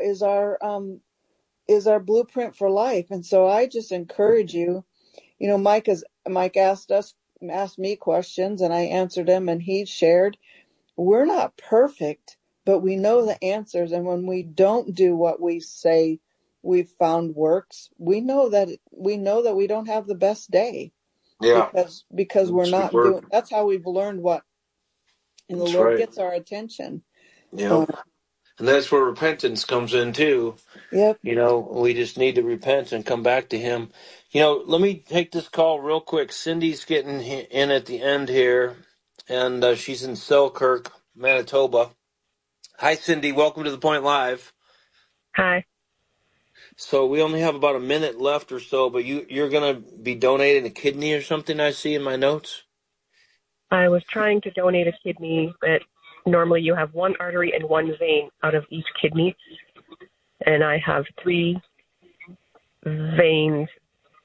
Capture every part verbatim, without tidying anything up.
is our um, is our blueprint for life. And so I just encourage you. You know, Mike has Mike asked us asked me questions, and I answered them, and he shared. We're not perfect, but we know the answers. And when we don't do what we say we've found works, we know that we know that we don't have the best day. Yeah. Because because we're That's not good. doing. That's how we've learned what. And the That's Lord right. gets our attention. Yep. Uh, And that's where repentance comes in too. yep. You know, we just need to repent and come back to Him. You know, let me take this call real quick. Cindy's getting in at the end here, and uh, she's in Selkirk, Manitoba. Hi, Cindy. Welcome to The Point Live. Hi. So we only have about a minute left or so, but you, you're going to be donating a kidney or something I see in my notes? I was trying to donate a kidney, but normally you have one artery and one vein out of each kidney, and I have three veins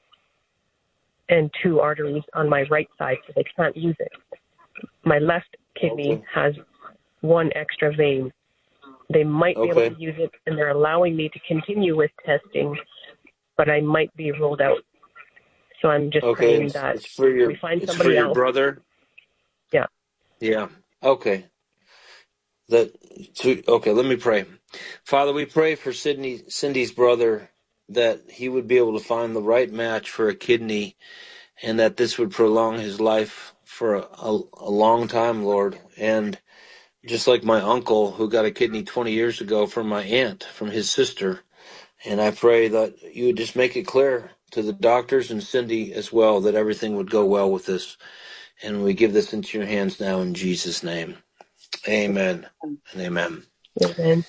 and two arteries on my right side, so they can't use it. My left kidney Okay. has one extra vein. They might be Okay. able to use it, and they're allowing me to continue with testing, but I might be ruled out. So I'm just Okay. praying It's, that it's for your, we find it's for somebody your else. brother. Yeah. Yeah. Okay. That okay, let me pray. Father, we pray for Sydney, Cindy's brother, that he would be able to find the right match for a kidney, and that this would prolong his life for a, a, a long time, Lord. And just like my uncle, who got a kidney twenty years ago from my aunt, from his sister, and I pray that you would just make it clear to the doctors and Cindy as well that everything would go well with this. And we give this into your hands now in Jesus' name. Amen and amen. Amen.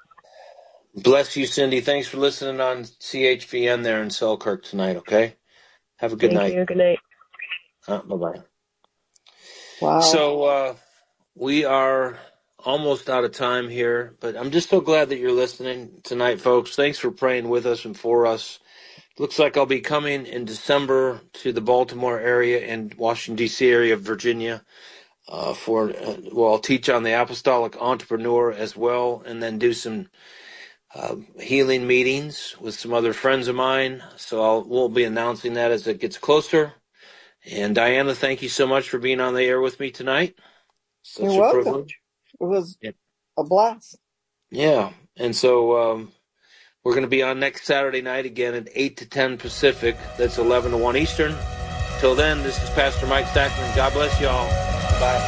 Bless you, Cindy. Thanks for listening on C H V N there in Selkirk tonight, okay? Have a good Thank night. you. Good night. Uh, bye-bye. Wow. So uh, we are almost out of time here, but I'm just so glad that you're listening tonight, folks. Thanks for praying with us and for us. Looks like I'll be coming in December to the Baltimore area and Washington, D C area of Virginia. Uh, for uh, well, I'll teach on the apostolic entrepreneur as well, and then do some uh, healing meetings with some other friends of mine. So I'll, we'll be announcing that as it gets closer. And Diana, thank you so much for being on the air with me tonight. Such You're a welcome. privilege. It was Yep. a blast. Yeah, and so um, we're going to be on next Saturday night again at eight to ten Pacific. That's eleven to one Eastern. Till then, this is Pastor Mike Stackman. God bless y'all. Bye.